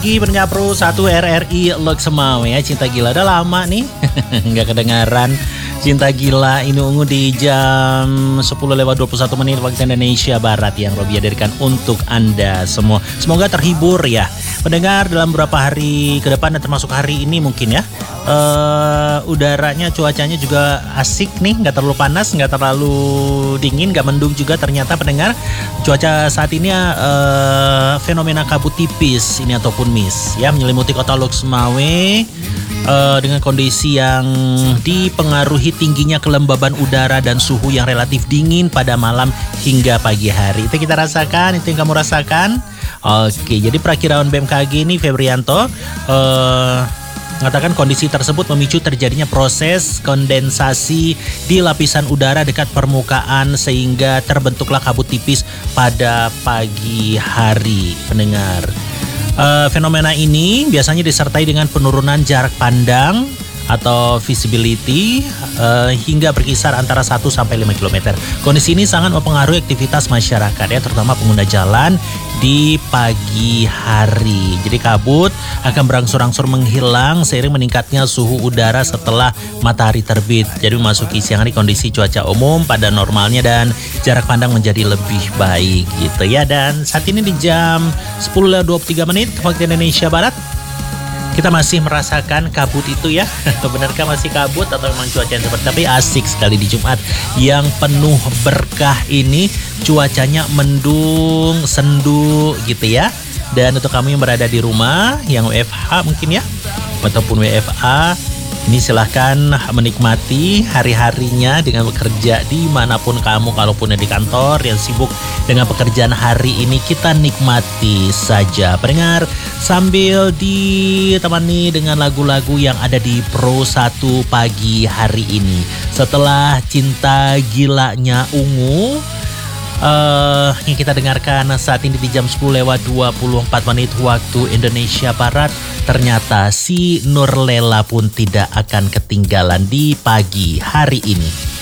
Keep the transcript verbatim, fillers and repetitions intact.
Lagi pendengar Pro satu R R I Lok Semawe ya, Cinta Gila udah lama nih nggak kedengaran Cinta Gila ini ungu di jam sepuluh lewat dua puluh satu menit waktu Indonesia Barat yang Robi hadirkan untuk Anda semua. Semoga terhibur ya pendengar dalam beberapa hari ke depan dan termasuk hari ini mungkin ya. Uh, udaranya, cuacanya juga asik nih, nggak terlalu panas, nggak terlalu dingin, nggak mendung juga ternyata pendengar. Cuaca saat ini uh, fenomena kabut tipis ini ataupun mist ya menyelimuti kota Lok Semawe uh, dengan kondisi yang dipengaruhi tingginya kelembaban udara dan suhu yang relatif dingin pada malam hingga pagi hari. Itu kita rasakan, itu yang kamu rasakan. Oke, jadi perakiraan B M K G ini Febrianto uh, mengatakan kondisi tersebut memicu terjadinya proses kondensasi di lapisan udara dekat permukaan sehingga terbentuklah kabut tipis pada pagi hari pendengar. Uh, fenomena ini biasanya disertai dengan penurunan jarak pandang atau visibility uh, hingga berkisar antara satu sampai lima kilometer. Kondisi ini sangat mempengaruhi aktivitas masyarakat ya, terutama pengguna jalan di pagi hari. Jadi kabut akan berangsur-angsur menghilang seiring meningkatnya suhu udara setelah matahari terbit. Jadi memasuki siang hari kondisi cuaca umum pada normalnya dan jarak pandang menjadi lebih baik gitu ya. Dan saat ini di jam sepuluh lewat dua puluh tiga menit waktu Indonesia Barat. Kita masih merasakan kabut itu ya. Benarkah masih kabut atau memang cuaca yang seperti, tapi asik sekali di Jumat yang penuh berkah ini. Cuacanya mendung, sendu gitu ya. Dan untuk kamu yang berada di rumah, yang W F H mungkin ya, ataupun W F A, ini silahkan menikmati hari-harinya dengan bekerja dimanapun kamu. Kalaupun di kantor yang sibuk dengan pekerjaan hari ini, kita nikmati saja pendengar, sambil ditemani dengan lagu-lagu yang ada di Pro satu pagi hari ini. Setelah Cinta Gilanya Ungu Uh, yang kita dengarkan saat ini di jam sepuluh lewat dua puluh empat menit waktu Indonesia Barat, ternyata si Nurlela pun tidak akan ketinggalan di pagi hari ini.